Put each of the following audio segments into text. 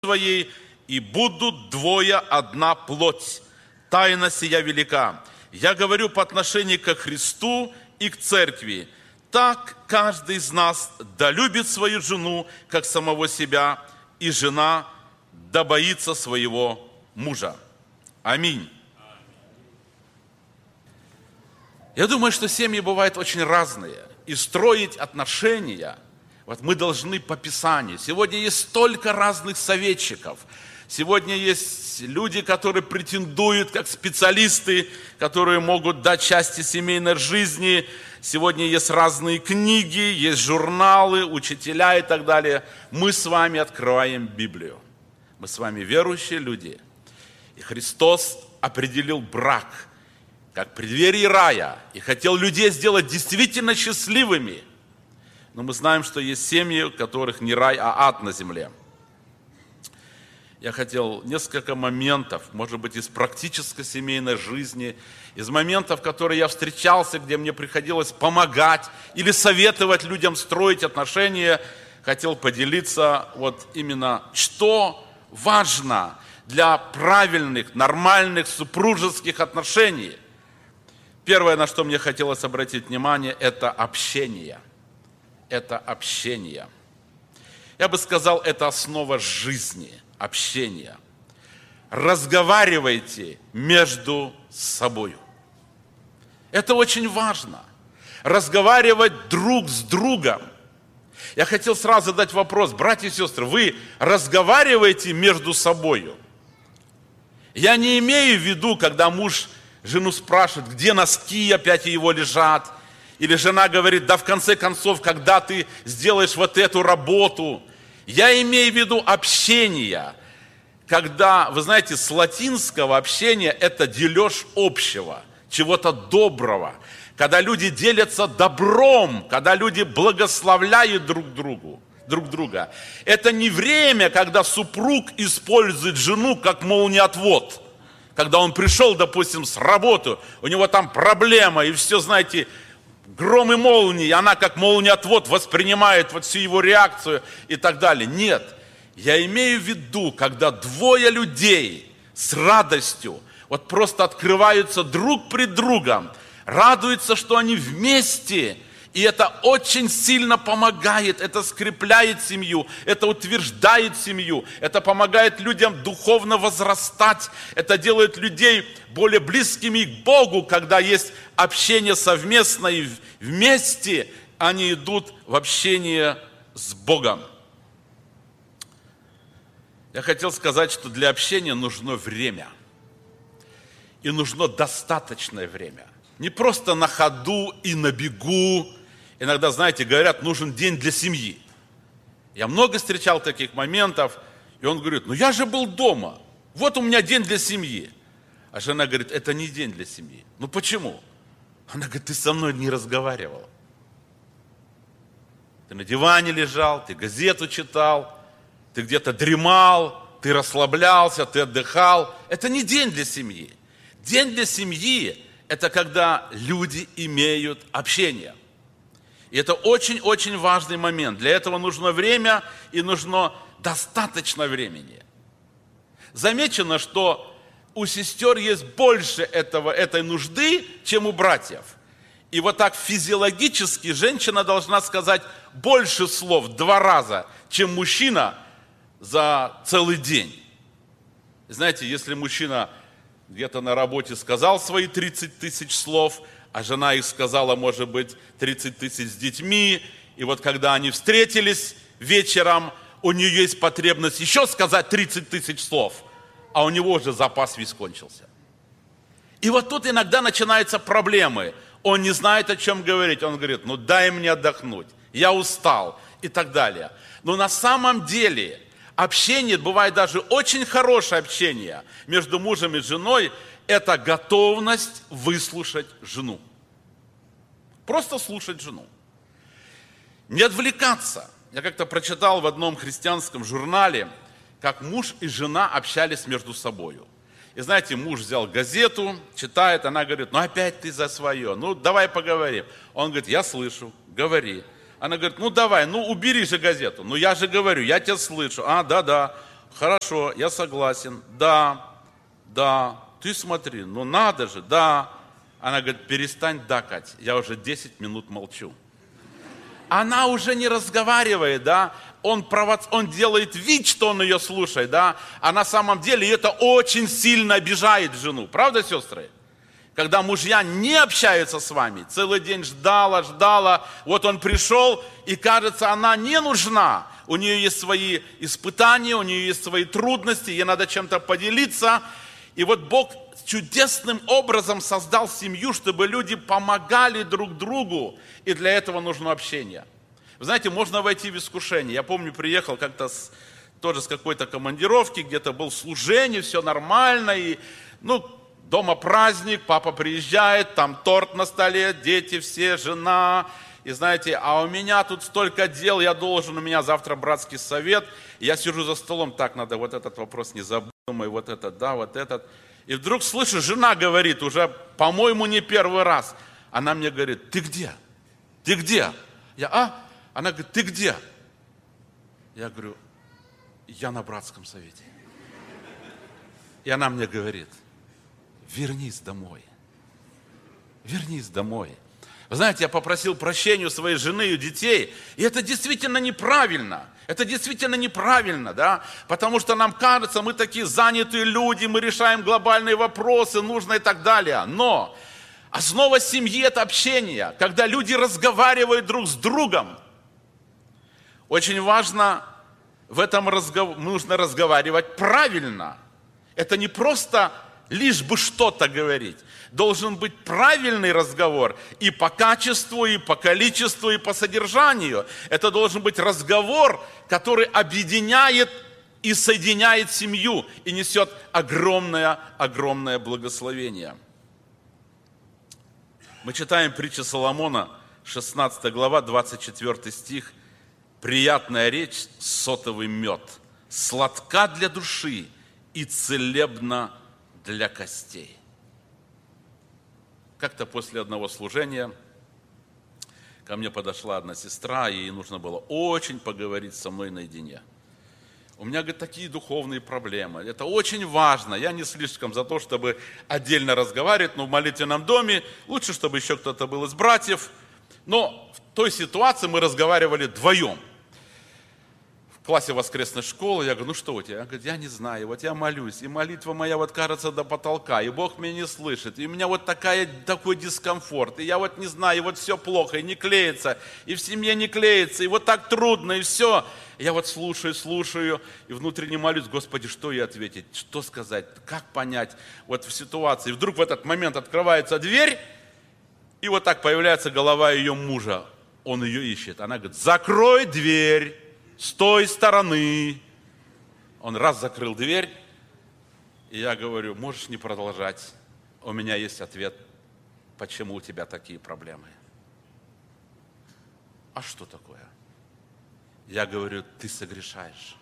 своей, и будут двое одна плоть. Тайна сия велика. Я говорю по отношению ко Христу и к церкви. Так каждый из нас да любит свою жену, как самого себя, и жена да боится своего мужа. Аминь. Я думаю, что семьи бывают очень разные. И строить отношения, вот мы должны по Писанию. Сегодня есть столько разных советчиков. Сегодня есть люди, которые претендуют как специалисты, которые могут дать части семейной жизни. Сегодня есть разные книги, есть журналы, учителя и так далее. Мы с вами открываем Библию. Мы с вами верующие люди. И Христос определил брак как преддверие рая и хотел людей сделать действительно счастливыми. Но мы знаем, что есть семьи, у которых не рай, а ад на земле. Я хотел несколько моментов, может быть, из практической семейной жизни, из моментов, которые я встречался, где мне приходилось помогать или советовать людям строить отношения, хотел поделиться вот именно, что важно для правильных, нормальных супружеских отношений. Первое, на что мне хотелось обратить внимание, это общение. Это общение. Я бы сказал, это основа жизни, общение. Разговаривайте между собой. Это очень важно. Разговаривать друг с другом. Я хотел сразу задать вопрос, братья и сестры, вы разговариваете между собой? Я не имею в виду, когда муж жену спрашивает, где носки опять его лежат, или жена говорит, да в конце концов, когда ты сделаешь вот эту работу. Я имею в виду общение, когда, вы знаете, с латинского общения это дележ общего, чего-то доброго, когда люди делятся добром, когда люди благословляют друг друга. Это не время, когда супруг использует жену как молниеотвод. Когда он пришел, допустим, с работы, у него там проблема, и все, знаете, гром и молнии, она как молниеотвод воспринимает вот всю его реакцию и так далее. Нет, я имею в виду, когда двое людей с радостью вот просто открываются друг пред другом, радуются, что они вместе, и это очень сильно помогает, это скрепляет семью, это утверждает семью, это помогает людям духовно возрастать, это делает людей более близкими к Богу, когда есть общение совместное и вместе они идут в общение с Богом. Я хотел сказать, что для общения нужно время. И нужно достаточное время. Не просто на ходу и на бегу. Иногда, знаете, говорят, нужен день для семьи. Я много встречал таких моментов, и он говорит, ну я же был дома, вот у меня день для семьи. А жена говорит, это не день для семьи. Ну почему? Она говорит, ты со мной не разговаривал. Ты на диване лежал, ты газету читал, ты где-то дремал, ты расслаблялся, ты отдыхал. Это не день для семьи. День для семьи – это когда люди имеют общение. И это очень-очень важный момент. Для этого нужно время и нужно достаточно времени. Замечено, что у сестер есть больше этой нужды, чем у братьев. И вот так физиологически женщина должна сказать больше слов 2 раза, чем мужчина за целый день. Знаете, если мужчина где-то на работе сказал свои 30 тысяч слов, а жена их сказала, может быть, 30 тысяч с детьми. И вот когда они встретились вечером, у нее есть потребность еще сказать 30 тысяч слов, а у него уже запас весь кончился. И вот тут иногда начинаются проблемы. Он не знает, о чем говорить. Он говорит, ну дай мне отдохнуть, я устал и так далее. Но на самом деле общение, бывает даже очень хорошее общение между мужем и женой, это готовность выслушать жену. Просто слушать жену. Не отвлекаться. Я как-то прочитал в одном христианском журнале, как муж и жена общались между собой. И знаете, муж взял газету, читает, она говорит, ну опять ты за свое, ну давай поговорим. Он говорит, я слышу, говори. Она говорит, ну давай, ну убери же газету. Ну я же говорю, я тебя слышу. А, да. хорошо, я согласен, да, ты смотри, ну надо же, да. Она говорит, перестань, да, Кать, я уже 10 минут молчу. Она уже не разговаривает, да, он делает вид, что он ее слушает, да, а на самом деле это очень сильно обижает жену, правда, сестры? Когда мужья не общаются с вами, целый день ждала, вот он пришел, и кажется, она не нужна. У нее есть свои испытания, у нее есть свои трудности, ей надо чем-то поделиться. И вот Бог чудесным образом создал семью, чтобы люди помогали друг другу, и для этого нужно общение. Вы знаете, можно войти в искушение. Я помню, приехал как-то тоже с какой-то командировки, где-то был служение, все нормально, и, дома праздник, папа приезжает, там торт на столе, дети все, жена. И знаете, а у меня тут столько дел, у меня завтра братский совет. Я сижу за столом, так, надо вот этот вопрос не забыть, вот этот, да, вот этот. И вдруг слышу, жена говорит, уже, по-моему, не первый раз. Она мне говорит, ты где? Ты где? Она говорит, ты где? Я говорю, я на братском совете. И она мне говорит, вернись домой. Вернись домой. Вы знаете, я попросил прощения у своей жены и у детей, и это действительно неправильно. Это действительно неправильно, да? Потому что нам кажется, мы такие занятые люди, мы решаем глобальные вопросы, нужно и так далее. Но основа семьи – это общение, когда люди разговаривают друг с другом. Очень важно в этом нужно разговаривать правильно. Это не просто лишь бы что-то говорить. Должен быть правильный разговор и по качеству, и по количеству, и по содержанию. Это должен быть разговор, который объединяет и соединяет семью и несет огромное благословение. Мы читаем притчу Соломона, 16 глава, 24 стих. «Приятная речь, сотовый мед, сладка для души и целебна для костей». Как-то после одного служения ко мне подошла одна сестра, и ей нужно было очень поговорить со мной наедине. У меня, говорит, такие духовные проблемы. Это очень важно. Я не слишком за то, чтобы отдельно разговаривать, но в молитвенном доме лучше, чтобы еще кто-то был из братьев. Но в той ситуации мы разговаривали вдвоем. В классе воскресной школы, я говорю, ну что у тебя? Она говорит, я не знаю, вот я молюсь, и молитва моя вот кажется до потолка, и Бог меня не слышит, и у меня вот такой дискомфорт, и я вот не знаю, и вот все плохо, и не клеится, и в семье не клеится, и вот так трудно, и все. И я вот слушаю, и внутренне молюсь, Господи, что ей ответить, что сказать, как понять вот в ситуации. И вдруг в этот момент открывается дверь, и вот так появляется голова ее мужа, он ее ищет. Она говорит, закрой дверь. С той стороны. Он раз закрыл дверь, и я говорю, можешь не продолжать. У меня есть ответ, почему у тебя такие проблемы. А что такое? Я говорю, ты согрешаешь.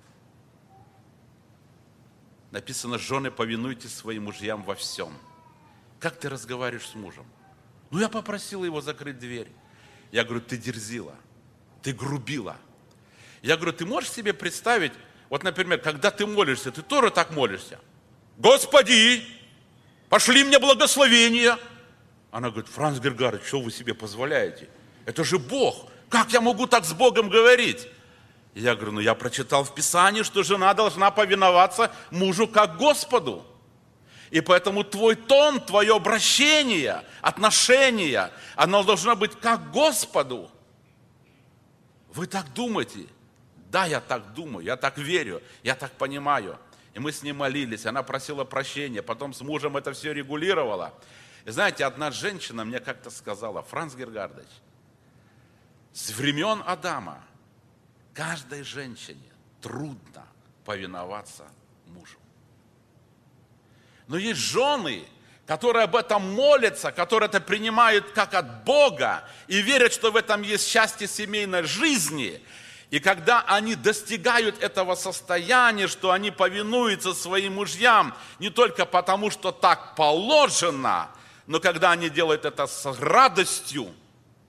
Написано, жены, повинуйтесь своим мужьям во всем. Как ты разговариваешь с мужем? Я попросила его закрыть дверь. Я говорю, ты дерзила, ты грубила. Я говорю, ты можешь себе представить, вот, например, когда ты молишься, ты тоже так молишься. Господи, пошли мне благословение. Она говорит, Франц Гергарович, что вы себе позволяете? Это же Бог. Как я могу так с Богом говорить? Я говорю, я прочитал в Писании, что жена должна повиноваться мужу как Господу. И поэтому твой тон, твое обращение, отношение, оно должно быть как Господу. Вы так думаете? Да, я так думаю, я так верю, я так понимаю. И мы с ней молились, она просила прощения, потом с мужем это все регулировала. И знаете, одна женщина мне как-то сказала, Франц Гергардович, с времен Адама каждой женщине трудно повиноваться мужу. Но есть жены, которые об этом молятся, которые это принимают как от Бога и верят, что в этом есть счастье семейной жизни. И когда они достигают этого состояния, что они повинуются своим мужьям не только потому, что так положено, но когда они делают это с радостью,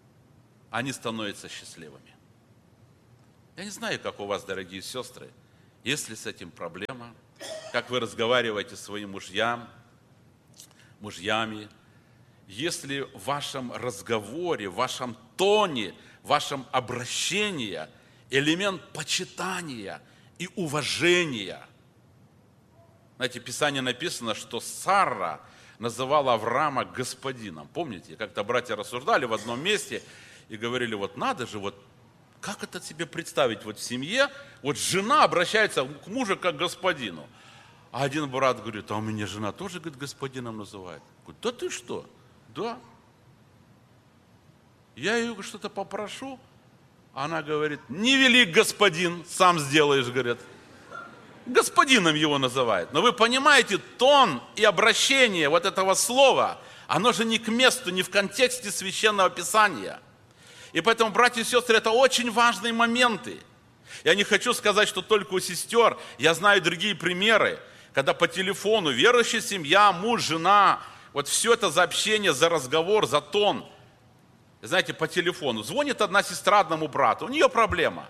они становятся счастливыми. Я не знаю, как у вас, дорогие сестры, Есть ли с этим проблема? Как вы разговариваете с своими мужьями? Есть ли в вашем разговоре, в вашем тоне, в вашем обращении элемент почитания и уважения? Знаете, в Писании написано, что Сара называла Авраама господином. Помните, как-то братья рассуждали в одном месте и говорили, вот надо же, вот как это себе представить, вот в семье, вот жена обращается к мужу как к господину. А один брат говорит, а у меня жена тоже, говорит, господином называет. Говорит, да ты что? Да. Я ее что-то попрошу, она говорит, не велик господин, сам сделаешь, говорит. Господином его называют. Но вы понимаете, тон и обращение вот этого слова, оно же не к месту, не в контексте Священного Писания. И поэтому, братья и сестры, это очень важные моменты. Я не хочу сказать, что только у сестер. Я знаю другие примеры, когда по телефону верующая семья, муж, жена, вот все это за общение, за разговор, за тон. Знаете, по телефону звонит одна сестра одному брату, у нее проблема.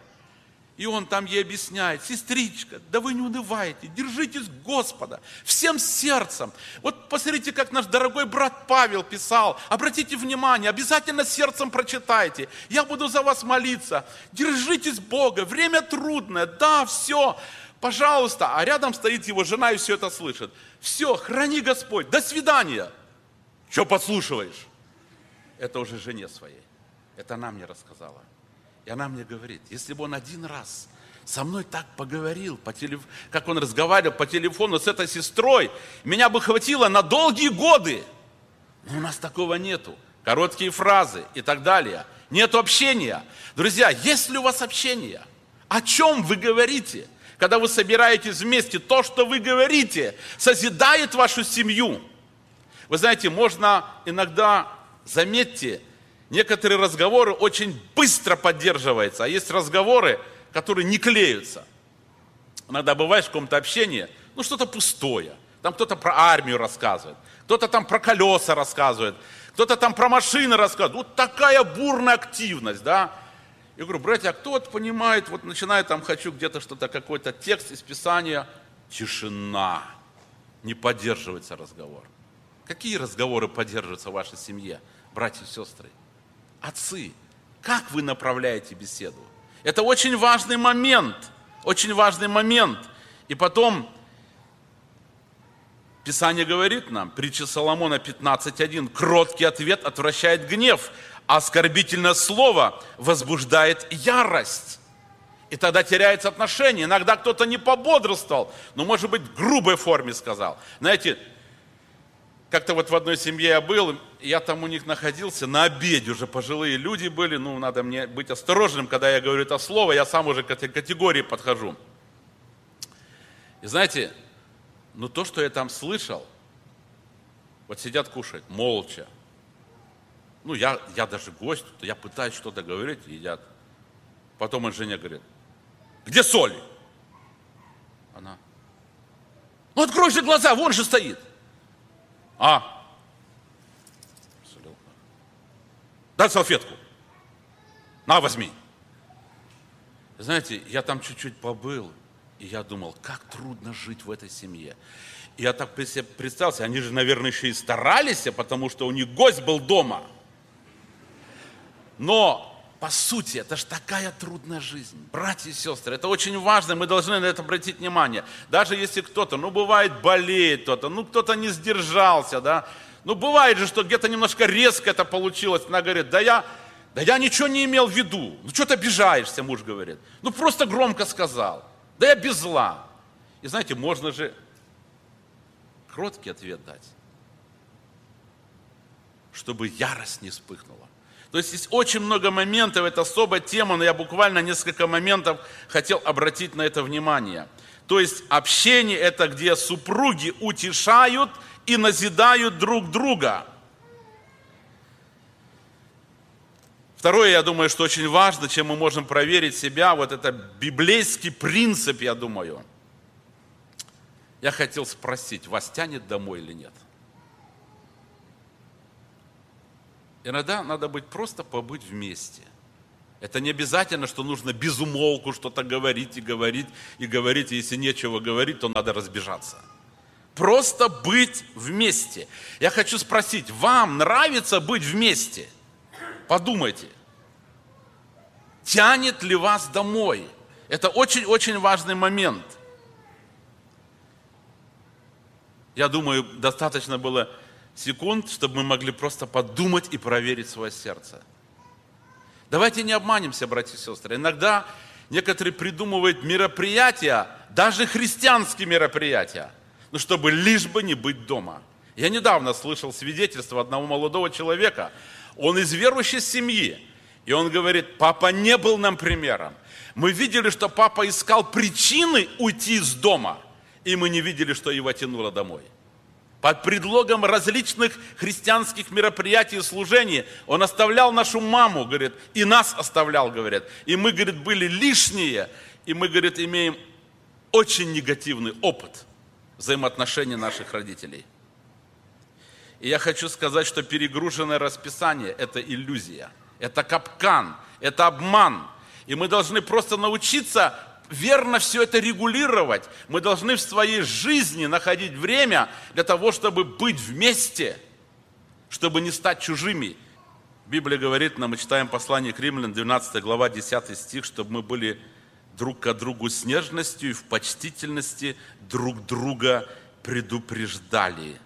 И он там ей объясняет, сестричка, да вы не унывайте, держитесь Господа всем сердцем. Вот посмотрите, как наш дорогой брат Павел писал, обратите внимание, обязательно сердцем прочитайте, я буду за вас молиться, держитесь Бога, время трудное, да, все, пожалуйста. А рядом стоит его жена и все это слышит. Все, храни Господь, до свидания. Что подслушиваешь? Это уже жене своей, это она мне рассказала. И она мне говорит, если бы он один раз со мной так поговорил, как он разговаривал по телефону с этой сестрой, меня бы хватило на долгие годы. Но у нас такого нету. Короткие фразы и так далее. Нету общения. Друзья, есть ли у вас общение? О чем вы говорите? Когда вы собираетесь вместе, то, что вы говорите, созидает вашу семью. Вы знаете, можно иногда, заметьте, некоторые разговоры очень быстро поддерживаются, а есть разговоры, которые не клеются. Иногда бываешь в каком-то общении, что-то пустое. Там кто-то про армию рассказывает, кто-то там про колеса рассказывает, кто-то там про машины рассказывает. Вот такая бурная активность, да. Я говорю, братья, а кто вот понимает, вот начинаю там, хочу где-то что-то, какой-то текст из Писания, тишина, не поддерживается разговор. Какие разговоры поддерживаются в вашей семье, братья и сестры? Отцы, как вы направляете беседу? Это очень важный момент, очень важный момент. И потом Писание говорит нам, притча Соломона 15:1, кроткий ответ отвращает гнев, а оскорбительное слово возбуждает ярость. И тогда теряется отношение. Иногда кто-то не пободрствовал, но, может быть, в грубой форме сказал. Знаете, как-то вот в одной семье я был, я там у них находился, на обеде уже пожилые люди были, надо мне быть осторожным, когда я говорю это слово, я сам уже к этой категории подхожу. И знаете, то, что я там слышал, вот сидят кушают, молча. Я даже гость, я пытаюсь что-то говорить, едят. Потом он жене говорит, где соль? Она, открой же глаза, вон же стоит. Дай салфетку. На, возьми. Знаете, я там чуть-чуть побыл, и я думал, как трудно жить в этой семье. И я так себе представился, они же, наверное, еще и старались, потому что у них гость был дома. Но, по сути, это же такая трудная жизнь. Братья и сестры, это очень важно, мы должны на это обратить внимание. Даже если кто-то, бывает, болеет кто-то, кто-то не сдержался, да. Бывает же, что где-то немножко резко это получилось. Она говорит, да я ничего не имел в виду. Что ты обижаешься, муж говорит. Просто громко сказал. Да я без зла. И знаете, можно же кроткий ответ дать, чтобы ярость не вспыхнула. То есть очень много моментов, это особая тема, но я буквально несколько моментов хотел обратить на это внимание. То есть общение это где супруги утешают и назидают друг друга. Второе, я думаю, что очень важно, чем мы можем проверить себя, вот это библейский принцип, я думаю. Я хотел спросить, вас тянет домой или нет? Иногда надо быть просто побыть вместе. Это не обязательно, что нужно без умолку что-то говорить и говорить и говорить, и если нечего говорить, то надо разбежаться. Просто быть вместе. Я хочу спросить, вам нравится быть вместе? Подумайте. Тянет ли вас домой? Это очень-очень важный момент. Я думаю, достаточно было секунд, чтобы мы могли просто подумать и проверить свое сердце. Давайте не обманемся, братья и сестры. Иногда некоторые придумывают мероприятия, даже христианские мероприятия, но чтобы лишь бы не быть дома. Я недавно слышал свидетельство одного молодого человека. Он из верующей семьи. И он говорит, папа не был нам примером. Мы видели, что папа искал причины уйти из дома, и мы не видели, что его тянуло домой. Под предлогом различных христианских мероприятий и служений он оставлял нашу маму, говорит, и нас оставлял, говорит. И мы, говорит, были лишние, и мы, говорит, имеем очень негативный опыт взаимоотношений наших родителей. И я хочу сказать, что перегруженное расписание – это иллюзия, это капкан, это обман. И мы должны просто научиться верно все это регулировать. Мы должны в своей жизни находить время для того, чтобы быть вместе, чтобы не стать чужими. Библия говорит нам, мы читаем послание к Римлянам, 12 глава, 10 стих, чтобы мы были друг к другу с нежностью и в почтительности друг друга предупреждали.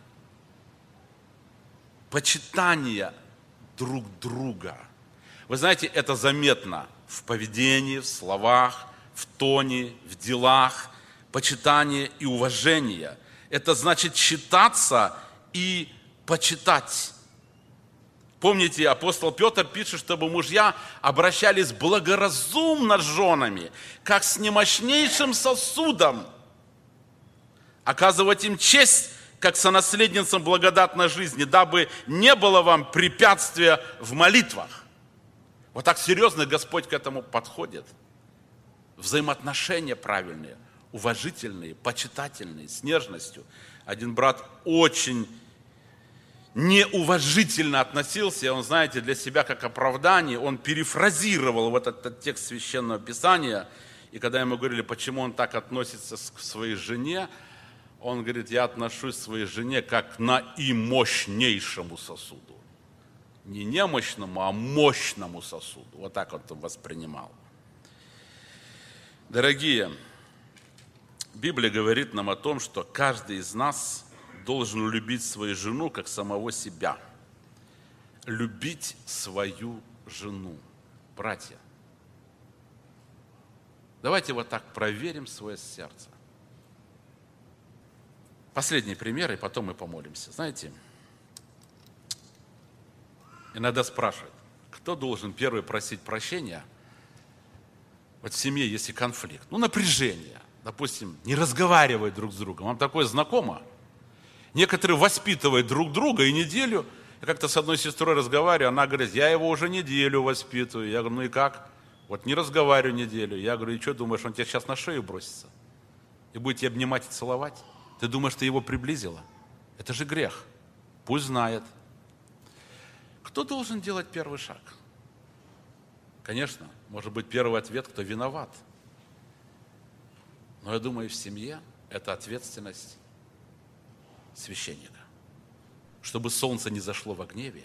Почитание друг друга. Вы знаете, это заметно в поведении, в словах, в тоне, в делах, почитание и уважение. Это значит считаться и почитать. Помните, апостол Петр пишет, чтобы мужья обращались благоразумно с женами, как с немощнейшим сосудом, оказывать им честь, как сонаследницам благодатной жизни, дабы не было вам препятствия в молитвах. Вот так серьезно Господь к этому подходит. Взаимоотношения правильные, уважительные, почитательные, с нежностью. Один брат очень неуважительно относился, и он, знаете, для себя как оправдание, он перефразировал вот этот текст Священного Писания, и когда ему говорили, почему он так относится к своей жене, он говорит, я отношусь к своей жене как к наимощнейшему сосуду. Не немощному, а мощному сосуду. Вот так он воспринимал. Дорогие, Библия говорит нам о том, что каждый из нас должен любить свою жену, как самого себя. Любить свою жену. Братья, давайте вот так проверим свое сердце. Последний пример, и потом мы помолимся. Знаете, иногда спрашивают, кто должен первый просить прощения? Вот в семье, если конфликт, напряжение, допустим, не разговаривают друг с другом. Вам такое знакомо? Некоторые воспитывают друг друга, и неделю, я как-то с одной сестрой разговариваю, она говорит, я его уже неделю воспитываю. Я говорю, ну и как? Вот не разговариваю неделю. Я говорю, и что думаешь, он тебя сейчас на шею бросится? И будет тебя обнимать и целовать? Ты думаешь, ты его приблизила? Это же грех. Пусть знает. Кто должен делать первый шаг? Конечно, может быть, первый ответ, кто виноват. Но я думаю, в семье это ответственность священника. Чтобы солнце не зашло во гневе,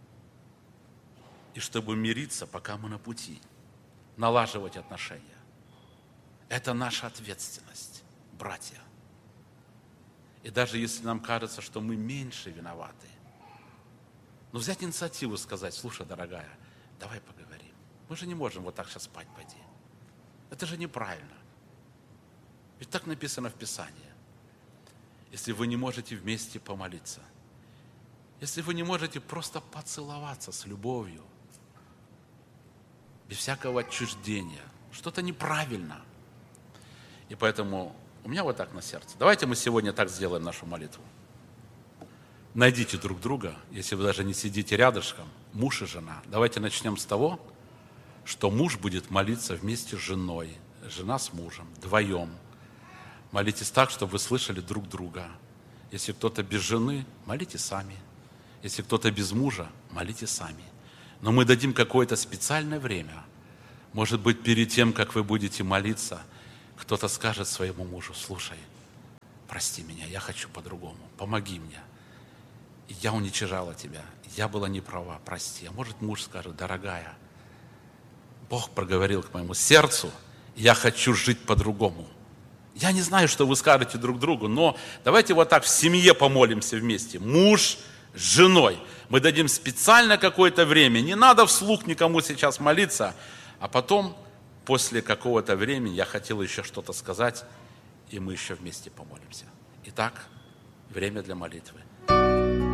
и чтобы мириться, пока мы на пути, налаживать отношения. Это наша ответственность, братья. И даже если нам кажется, что мы меньше виноваты, но взять инициативу и сказать, слушай, дорогая, давай поговорим. Мы же не можем вот так сейчас спать пойти. Это же неправильно. Ведь так написано в Писании. Если вы не можете вместе помолиться, если вы не можете просто поцеловаться с любовью, без всякого отчуждения, что-то неправильно. И поэтому у меня вот так на сердце. Давайте мы сегодня так сделаем нашу молитву. Найдите друг друга, если вы даже не сидите рядышком, муж и жена. Давайте начнем с того, что муж будет молиться вместе с женой, жена с мужем, вдвоем. Молитесь так, чтобы вы слышали друг друга. Если кто-то без жены, молите сами. Если кто-то без мужа, молите сами. Но мы дадим какое-то специальное время, Может быть, перед тем, как вы будете молиться, кто-то скажет своему мужу: слушай, прости меня, я хочу по-другому, помоги мне. Я уничижала тебя, я была не права, прости. А может, муж скажет: дорогая, Бог проговорил к моему сердцу, я хочу жить по-другому. Я не знаю, что вы скажете друг другу, но давайте вот так в семье помолимся вместе. Муж с женой. Мы дадим специально какое-то время. Не надо вслух никому сейчас молиться. А потом, после какого-то времени, я хотел еще что-то сказать, и мы еще вместе помолимся. Итак, время для молитвы.